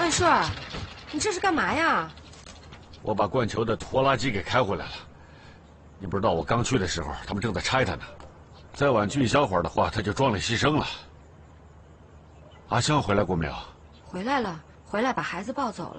万顺，你这是干嘛呀？ 我把灌球的拖拉机给开回来了。你不知道我刚去的时候，他们正在拆它呢。再晚去一小会儿的话，它就壮烈牺牲了。阿香回来过没有？ 回来了，回来把孩子抱走了。